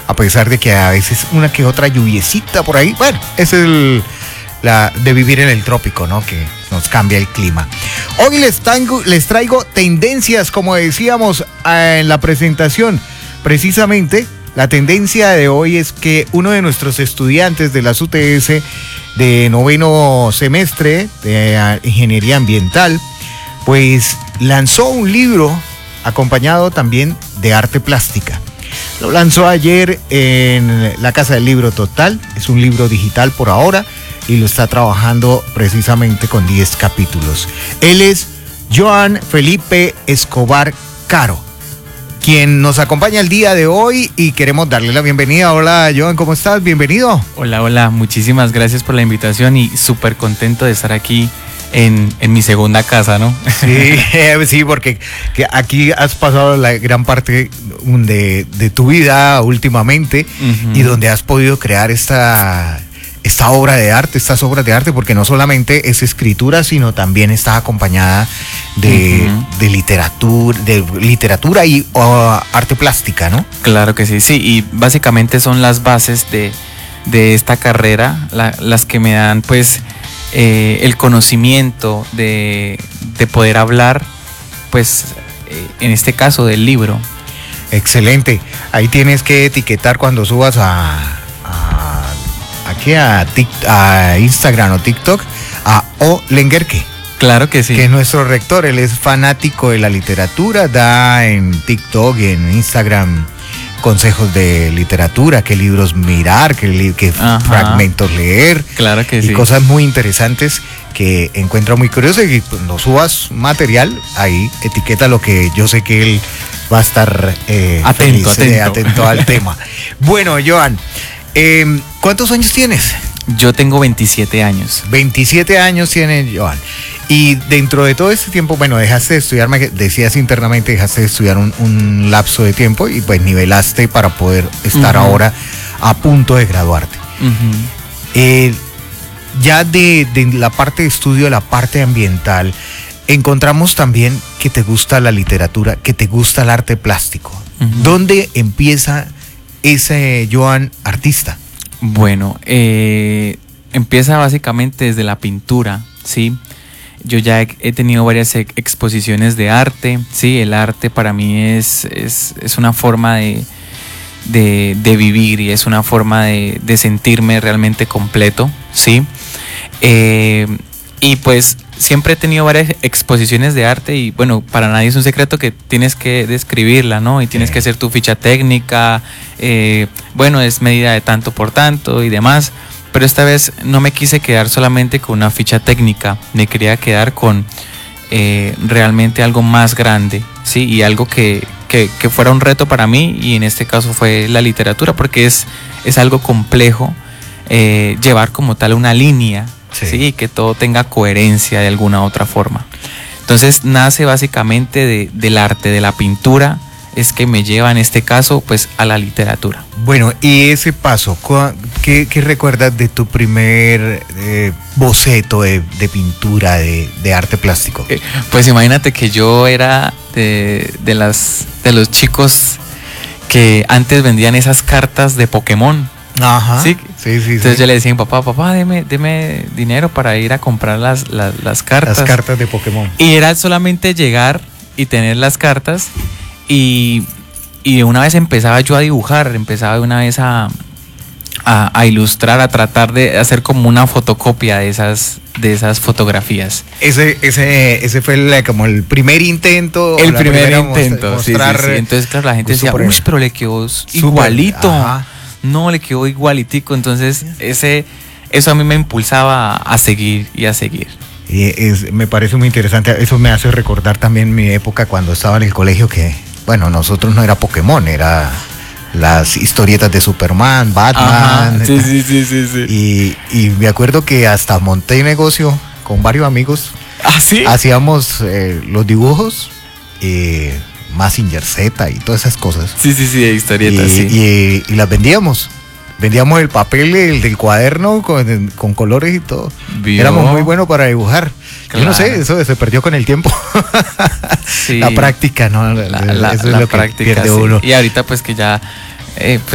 a pesar de que a veces una que otra lluviecita por ahí. Bueno, es la de vivir en el trópico, ¿no? Que nos cambia el clima. Hoy les traigo tendencias, como decíamos en la presentación. Precisamente, la tendencia de hoy es que uno de nuestros estudiantes de las UTS de noveno semestre de Ingeniería Ambiental, pues lanzó un libro acompañado también de arte plástica. Lo lanzó ayer en la Casa del Libro Total. Es un libro digital por ahora y lo está trabajando precisamente con 10 capítulos. Él es Joan Felipe Escobar Caro, quien nos acompaña el día de hoy y queremos darle la bienvenida. Hola, Joan, ¿cómo estás? Bienvenido. Hola, muchísimas gracias por la invitación y súper contento de estar aquí en mi segunda casa, ¿no? Sí, sí, porque aquí has pasado la gran parte de tu vida últimamente, y donde has podido crear estas obras de arte, porque no solamente es escritura, sino también está acompañada de literatura y arte plástica, ¿no? Claro que sí, y básicamente son las bases de esta carrera, las que me dan pues el conocimiento de poder hablar, pues en este caso del libro. Excelente. Ahí tienes que etiquetar cuando subas aquí a Instagram o TikTok a O. Lenguerque. Claro que sí. Que es nuestro rector. Él es fanático de la literatura, da en TikTok y en Instagram consejos de literatura, qué libros mirar, qué fragmentos leer. Claro que y sí. Cosas muy interesantes que encuentra muy curiosas. Y cuando subas material, ahí etiqueta lo que yo sé que él va a estar atento al tema. Bueno, Joan, ¿cuántos años tienes? Yo tengo 27 años. 27 años tiene Joan. Y dentro de todo este tiempo, bueno, dejaste de estudiar, decías internamente, dejaste de estudiar un lapso de tiempo y pues nivelaste para poder estar ahora a punto de graduarte. Ya de la parte de estudio, la parte ambiental, encontramos también que te gusta la literatura, que te gusta el arte plástico. ¿Dónde empieza ese Joan artista? Bueno, empieza básicamente desde la pintura, ¿sí? Yo ya he tenido varias exposiciones de arte, ¿sí? El arte para mí es una forma de vivir y es una forma de sentirme realmente completo, ¿sí? Y pues siempre he tenido varias exposiciones de arte y bueno, para nadie es un secreto que tienes que describirla, ¿no? Y tienes que hacer tu ficha técnica, bueno, es medida de tanto por tanto y demás. Pero esta vez no me quise quedar solamente con una ficha técnica, me quería quedar con realmente algo más grande, ¿sí? Y algo que fuera un reto para mí, y en este caso fue la literatura, porque es algo complejo llevar como tal una línea, ¿sí? Y que todo tenga coherencia de alguna otra forma. Entonces nace básicamente del arte, de la pintura, es que me lleva en este caso pues a la literatura. Bueno, y ese paso, ¿qué recuerdas de tu primer boceto de pintura, de arte plástico? Pues imagínate que yo era de los chicos que antes vendían esas cartas de Pokémon. Ajá. Sí. Entonces yo le decía a mi papá, deme dinero para ir a comprar las cartas. Las cartas de Pokémon. Y era solamente llegar y tener las cartas. Y de una vez empezaba yo a dibujar, empezaba de una vez a ilustrar, a tratar de hacer como una fotocopia de esas fotografías. Ese fue como el primer intento. El primer intento, mostrar, sí. Entonces, claro, la gente decía, uy, pero le quedó igualito. No, le quedó igualitico. Entonces, eso a mí me impulsaba a seguir y a seguir. Me parece muy interesante. Eso me hace recordar también mi época cuando estaba en el colegio, que bueno, nosotros no era Pokémon, era las historietas de Superman, Batman. Ajá, sí. Y me acuerdo que hasta monté negocio con varios amigos. ¿Ah, sí? Hacíamos los dibujos, Mazinger Z y todas esas cosas. Sí, de historietas, y las vendíamos. Vendíamos el papel, el del cuaderno con colores y todo. ¿Vio? Éramos muy buenos para dibujar. Claro. Yo no sé, eso se perdió con el tiempo. Sí. La práctica, ¿no? Eso es lo práctica, que pierde uno. Y ahorita pues que ya pues